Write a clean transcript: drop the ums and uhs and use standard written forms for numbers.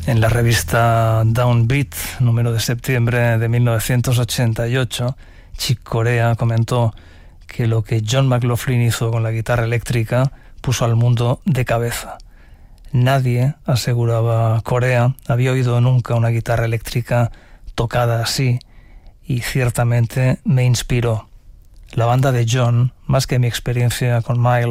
En la revista Downbeat, número de septiembre de 1988, Chick Corea comentó que lo que John McLaughlin hizo con la guitarra eléctrica puso al mundo de cabeza. Nadie, aseguraba Corea, había oído nunca una guitarra eléctrica tocada así, y ciertamente me inspiró. La banda de John, más que mi experiencia con Miles,